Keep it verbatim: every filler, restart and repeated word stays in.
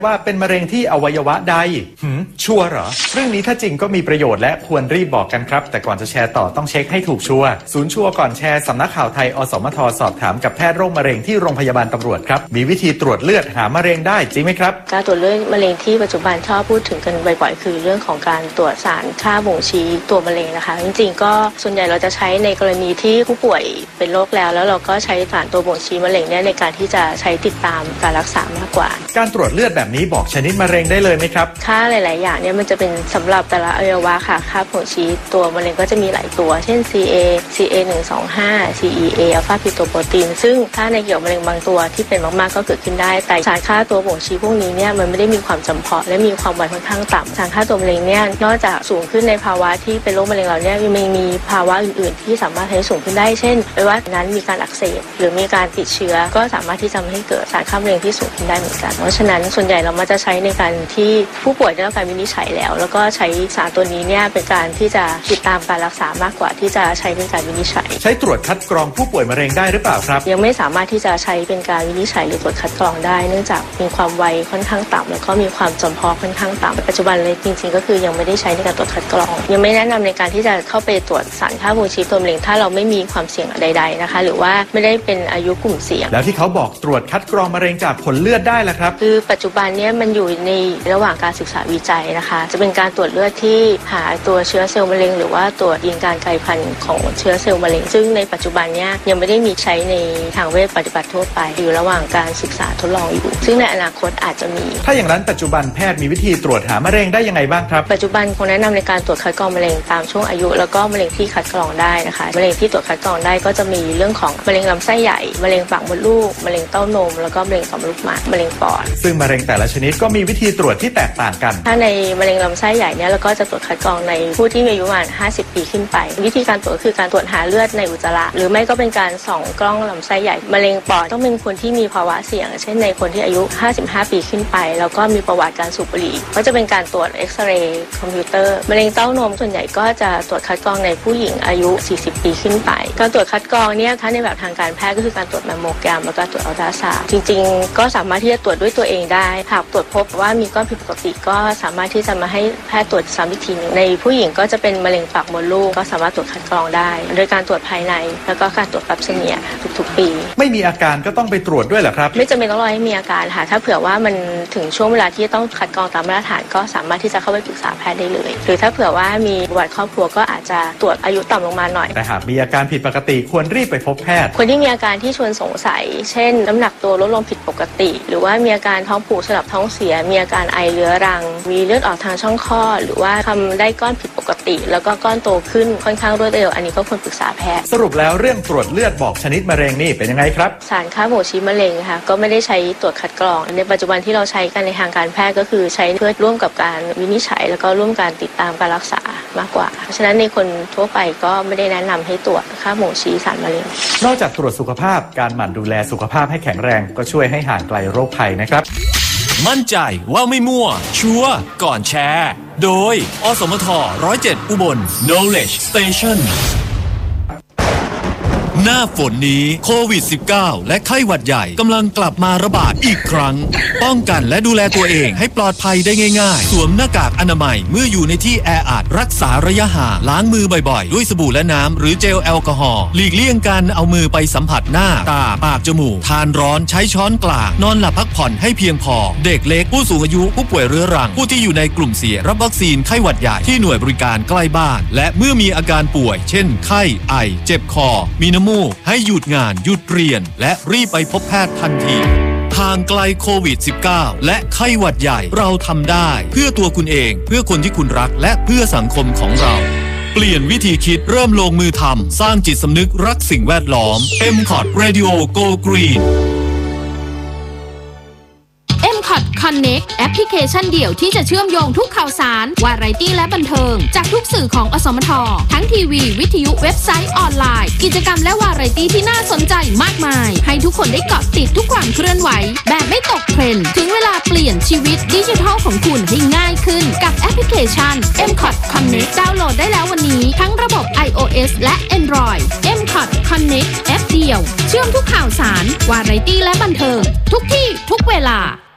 ว่าเป็นมะเร็งที่อวัยวะใดหืมชัวร์เหรอเรื่องนี้ถ้าจริงก็มีประโยชน์และควรรีบบอกกันครับแต่ก่อนจะแชร์ต่อต้องเช็คให้ถูกชัวร์ศูนย์ชัวร์ก่อนแชร์สำนักข่าวไทยอสมทสอบถามกับแพทย์โรคมะเร็งที่โรงพยาบาลตำรวจครับมีวิธีตรวจเลือดหามะเร็งได้จริงไหมครับการตรวจเลือดมะเร็งที่ปัจจุบันชอบพูดถึงกันบ่อยๆคือเรื่องของการตรวจสารค่าบ่งชี้ตัวมะเร็งนะคะจริงๆก็ส่วนใหญ่เราจะใช้ในกรณีที่ผู้ป่วยเป็นโรคแล้วแล้วเราก็ใช้สารตัวบ่งชี้มะเร็งเนี่ยในการที่จะใช้ติดตามการรักษามากกว่าการตรวจเลือดแบบนี้บอกชนิดมะเร็งได้เลยไหมครับค่าหลายๆอย่างเนี่ยมันจะเป็นสำหรับแต่ละอวัยวะค่ะค่าบ่งชี้ตัวมะเร็งก็จะมีหลายตัวเช่น ซี เอ ซี เอ หนึ่ง สอง ห้า ซี อี เอ อัลฟาพิโตโปรตีนซึ่งถ้าในเกี่ยวกับมะเร็งบางตัวที่เป็นมากๆก็เกิดขึ้นได้แต่สารค่าตัวบ่งชี้พวกนี้เนี่ยมันไม่ได้มีความจำเพาะและมีความไวค่อนข้างต่ำสารค่าตัวมะเร็งเนี่ยนอกจากสูงขึ้นในภาวะที่เป็นโรคมะเร็งเราเนี่ยยังมีภาวะอื่นๆที่สามารถให้สูงขึ้นได้เช่นไม่ว่านั้นมีการอักเสบหรือมีการติดเชื้อก็สามารถที่จะทำให้เกิดสารค่ามะเร็งที่สูงขึ้นได้เหมือนกันเพราะฉะนั้นส่วนใหญ่เรามักจะใช้ในการที่ผู้ป่วยได้รับการวินิจฉัยแล้วแล้วก็ใช้สารตัวนี้เนี่ยเป็นการที่จะติดตามการรักษามากกว่าที่จะใช้เป็นการวินิจฉัยใช้ตรวจคัดกรองผู้ป่วยมะเร็งได้หรือเปล่าครับยังไม่สามารถที่จะใช้เป็นการวินิจฉัยหรือตรวจคัดกรองได้เนื่องจากมีความไวค่อนข้างต่ำแล้วก็มีความจำเพาะค่อนข้างต่ำปัจจุบันเลยจริงๆก็คือยังไม่ได้ใช้ในการตรวจคัดกรองยังไม่แนะนำในการที่จะเข้าไปตรวจสารค่าบ่งชี้ตัวมะเร็งถ้าเราไม่มีความเสี่ยงใดๆนะคะหรือว่าไม่ได้เป็นอายุกลุ่มเสี่ยงแล้วที่เขาบอกตรวจคัดกรองมะเร็งจากผลเลือดได้ล่ะครับคือปัจจุบันนี้มันอยู่ในระหว่างการศึกษาวิจัยนะคะจะเป็นการตรวจเลือดที่หาตัวเชื้อเซลล์มะเร็งหรือว่าตรวจยีนการกลายพันธุ์ของเชื้อเซลล์มะเร็งซึ่งในปัจจุบันนี้ยังไม่ได้มีใช้ในทางเวชปฏิบัติทั่วไปอยู่ระหว่างการศึกษาทดลองอยู่ซึ่งในอนาคตอาจจะมีถ้าอย่างนั้นปัจจุบันแพทย์มีวิธีตรวจหามะเร็งได้ยังไงบ้างครับปัจจุบันคงแนะนำในการตรวจคัดกรองมะเร็งตามช่วงอายุแล้วก็มะเร็งที่คัดกรองได้นะคะมะเร็งที่ตรวจคัดกรองได้ก็จะมีเรื่องของมะเร็งลำไส้ใหญ่มะเร็งปากมดลูกมะเร็งเต้านมแล้วก็มะเร็งต่อมลูกหมากมะเร็งปอดซึ่งมะเร็งแต่ละชนิดก็มีวิธีตรวจที่แตกต่างกันถ้าในมะเร็งลำไส้ใหญ่เนี่ยเราก็จะตรวจคัดกรองในผู้ที่มีอายุประมาณห้าสิบปีขึ้นไปวิธีการตรวจคือการตรวจหาเลือดในอุจจาระหรือไม่ก็เป็นการส่องกล้องลำไส้ใหญ่มะเร็งปอดต้องเป็นคนที่มีภาวะเสี่ยงเช่นในคนที่อายุห้าสิบห้าปีขึ้นไปแล้วก็มีประวัติการสูบบุหรี่ก็จะเป็นการตรวจเอ็กซเรย์คอมพิวเตอร์มะเร็งเต้านมส่วนใหญ่ก็จะตรวจคัดกรองในผู้หญิงอายุสี่สิบปีขึ้นไปการตรวจคัดกรองเนี่ยถ้าในแบบทางการแพทย์ก็คือการตรวจแมมโมแกรมแล้วก็ตรวจอัลตราซาวด์จริงๆก็สามารถที่จะตรวจด้วยตัวเองได้หากตรวจพบว่ามีก้อนผิดปกติก็สามารถที่จะมาให้แพทย์ตรวจซ้ำอีกทีนึงในผู้หญิงก็จะเป็นมะเร็งปากมดลูกก็สามารถตรวจคัดกรองได้โดยการตรวจภายในแล้วก็การตรวจแปปสเมียร์ทุกๆปีไม่มีอาการก็ต้องไปตรวจด้วยเหรอครับไม่จำเป็นต้องรอให้มีอาการค่ะถ้าเผื่อว่ามันถึงช่วงเวลาที่ต้องคัดกรองตามมาตรฐานก็สามารถที่จะเข้าไปปรึกษาแพทย์ได้เลยหรือถ้าเผื่อว่ามีประวัติครอบครัวก็อาจจะตรวจอายุต่ำลงมาหน่อยแต่หากมีอาการผิดปกติควรรีบไปพบแพทย์คนที่มีอาการที่ชวนสงสัยเช่นน้ำหนักตัวลดลงผิดปกติหรือว่ามีอาการท้องผูกสลับท้องเสียมีอาการไอเรื้อรังมีเลือดออกทางช่องคลอดหรือว่าทำได้ก้อนผิดปกติแล้วก็ก้อนโตขึ้นค่อนข้างรวดเร็วอันนี้ก็ควรปรึกษาแพทย์สรุปแล้วเรื่องตรวจเลือดบอกชนิดมะเร็งนี่เป็นยังไงครับสารค่าบ่งชี้มะเร็งค่ะก็ไม่ได้ใช้ตรวจคัดกรองในปัจจุบันที่เราใช้กันในทางการแพทย์ก็คือใช้เพื่อร่วมกับการวินิจฉัยแล้วก็ร่วมการติดตามการรักษามากกว่าเพราะฉะนั้นในคนทั่วไปก็ไม่ได้แนะนำให้ตรวจค่าบ่งชี้สารมะเร็งนอกจากตรวจสุขภาพการหมั่นดูแลสุขภาพให้แข็งแรงก็ช่วยให้ห่างไกลโรคภัยนะครับมั่นใจว่าไม่มั่วชัวร์ก่อนแชร์โดยอสมทหนึ่งศูนย์เจ็ดอุบล Knowledge Station หน้าฝนนี้โควิด สิบเก้า และไข้หวัดใหญ่กำลังกลับมาระบาดอีกครั้งป้องกันและดูแลตัวเองให้ปลอดภัยได้ง่ายๆสวมหน้ากากอนามัยเมื่ออยู่ในที่แออัดรักษาระยะห่างล้างมือบ่อยๆด้วยสบู่และน้ำหรือเจลแอลกอฮอล์หลีกเลี่ยงการเอามือไปสัมผัสหน้าตาปากจมูกทานร้อนใช้ช้อนกลางนอนหลับพักผ่อนให้เพียงพอเด็กเล็กผู้สูงอายุผู้ป่วยเรื้อรังผู้ที่อยู่ในกลุ่มเสี่ยงรับวัคซีนไข้หวัดใหญ่ที่หน่วยบริการใกล้บ้านและเมื่อมีอาการป่วยเช่นไข้ไอเจ็บคอมีน้ำมูกให้หยุดงานหยุดเรียนและรีบไปพบแพทย์ทันทีห่างไกลโควิด สิบเก้า และไข้หวัดใหญ่เราทำได้เพื่อตัวคุณเองเพื่อคนที่คุณรักและเพื่อสังคมของเราเปลี่ยนวิธีคิดเริ่มลงมือทำสร้างจิตสำนึกรักสิ่งแวดล้อม เอ็ม คอท Radio Go Green เอ็ม คอท Connect แอปพลิเคชันเดี่ยวที่จะเชื่อมโยงทุกข่าวสารวาไรตี้และบันเทิงจากทุกสื่อของอสมททั้งทีวีวิทยุเว็บไซต์ออนไลน์กิจกรรมและวาไรตี้ที่น่าสนใจมากมายให้ทุกคนได้เกาะติดทุกความเคลื่อนไหวแบบไม่ตกเทรนด์ถึงเวลาเปลี่ยนชีวิตดิจิทัลของคุณให้ง่ายขึ้นกับแอปพลิเคชัน เอ็ม คอท Connect ดาวน์โหลดได้แล้ววันนี้ทั้งระบบ iOS และ Android เอ็ม คอท Connect แอปเดียวเชื่อมทุกข่าวสารวาไรตี้และบันเทิงทุกที่ทุกเวลา